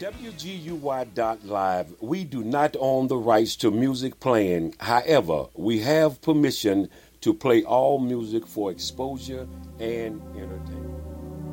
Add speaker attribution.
Speaker 1: WGUY.live, we do not own the rights to music playing. However, we have permission to play all music for exposure and entertainment.